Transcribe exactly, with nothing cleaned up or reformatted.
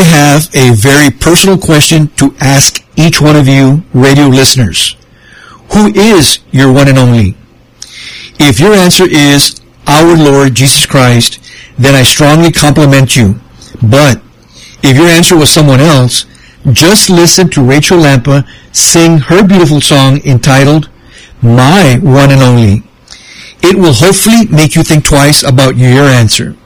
I have a very personal question to ask each one of you radio listeners. Who is your one and only? If your answer is our Lord Jesus Christ, then I strongly compliment you. But if your answer was someone else, just listen to Rachel Lampa sing her beautiful song entitled My One and Only. It will hopefully make you think twice about your answer.